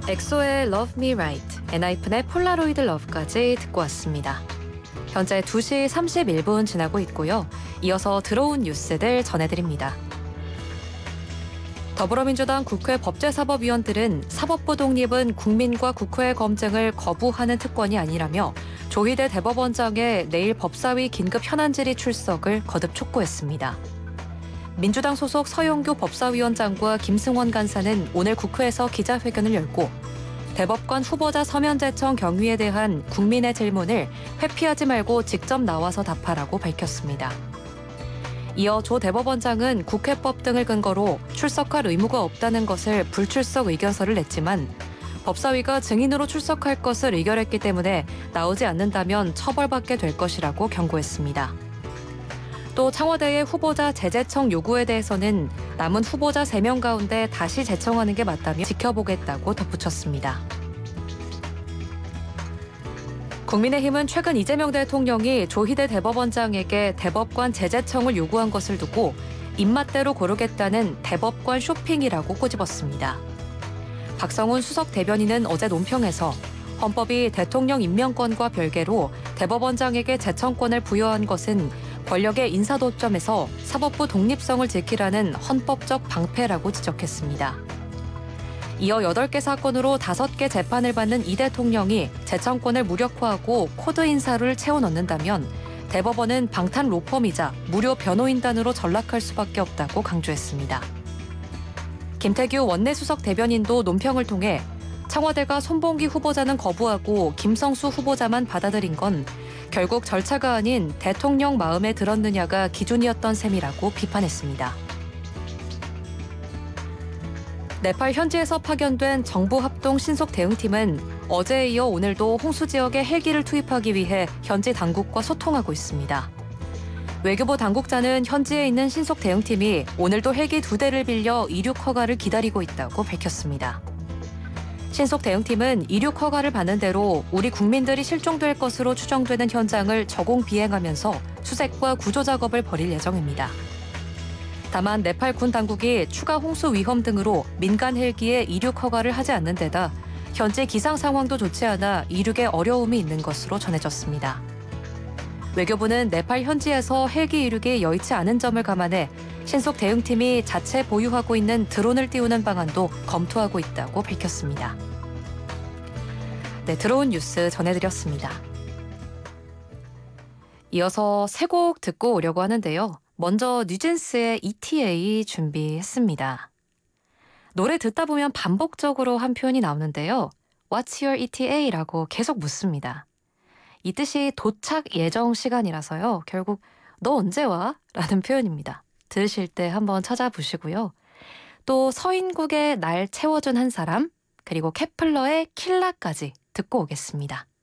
엑소의 Love Me Right, 엔하이픈의 폴라로이드 러브까지 듣고 왔습니다. 현재 2시 31분 지나고 있고요. 이어서 들어온 뉴스들 전해드립니다. 더불어민주당 국회 법제사법위원들은 사법부 독립은 국민과 국회의 검증을 거부하는 특권이 아니라며 조희대 대법원장의 내일 법사위 긴급 현안 질의 출석을 거듭 촉구했습니다. 민주당 소속 서영교 법사위원장과 김승원 간사는 오늘 국회에서 기자회견을 열고 대법관 후보자 서면 제청 경위에 대한 국민의 질문을 회피하지 말고 직접 나와서 답하라고 밝혔습니다. 이어 조 대법원장은 국회법 등을 근거로 출석할 의무가 없다는 것을 불출석 의견서를 냈지만 법사위가 증인으로 출석할 것을 의결했기 때문에 나오지 않는다면 처벌받게 될 것이라고 경고했습니다. 또 청와대의 후보자 재제청 요구에 대해서는 남은 후보자 3명 가운데 다시 제청하는 게 맞다며 지켜보겠다고 덧붙였습니다. 국민의힘은 최근 이재명 대통령이 조희대 대법원장에게 대법관 재제청을 요구한 것을 두고 입맛대로 고르겠다는 대법관 쇼핑이라고 꼬집었습니다. 박성훈 수석 대변인은 어제 논평에서 헌법이 대통령 임명권과 별개로 대법원장에게 제청권을 부여한 것은 권력의 인사도점에서 사법부 독립성을 지키라는 헌법적 방패라고 지적했습니다. 이어 8개 사건으로 5개 재판을 받는 이 대통령이 재청권을 무력화하고 코드 인사를 채워 넣는다면 대법원은 방탄 로펌이자 무료 변호인단으로 전락할 수밖에 없다고 강조했습니다. 김태규 원내수석 대변인도 논평을 통해 청와대가 손봉기 후보자는 거부하고 김성수 후보자만 받아들인 건 결국 절차가 아닌 대통령 마음에 들었느냐가 기준이었던 셈이라고 비판했습니다. 네팔 현지에서 파견된 정부 합동 신속 대응팀은 어제에 이어 오늘도 홍수 지역에 헬기를 투입하기 위해 현지 당국과 소통하고 있습니다. 외교부 당국자는 현지에 있는 신속 대응팀이 오늘도 헬기 2대를 빌려 이륙 허가를 기다리고 있다고 밝혔습니다. 신속 대응팀은 이륙 허가를 받는 대로 우리 국민들이 실종될 것으로 추정되는 현장을 저공 비행하면서 수색과 구조 작업을 벌일 예정입니다. 다만 네팔 군 당국이 추가 홍수 위험 등으로 민간 헬기에 이륙 허가를 하지 않는 데다 현지 기상 상황도 좋지 않아 이륙에 어려움이 있는 것으로 전해졌습니다. 외교부는 네팔 현지에서 헬기 이륙이 여의치 않은 점을 감안해 신속 대응팀이 자체 보유하고 있는 드론을 띄우는 방안도 검토하고 있다고 밝혔습니다. 네, 들어온 뉴스 전해드렸습니다. 이어서 세 곡 듣고 오려고 하는데요. 먼저 뉴진스의 ETA 준비했습니다. 노래 듣다 보면 반복적으로 한 표현이 나오는데요. What's your ETA라고 계속 묻습니다. 이 뜻이 도착 예정 시간이라서요. 결국 너 언제 와? 라는 표현입니다. 들으실 때 한번 찾아보시고요. 또 서인국의 날 채워준 한 사람, 그리고 케플러의 킬라까지 듣고 오겠습니다.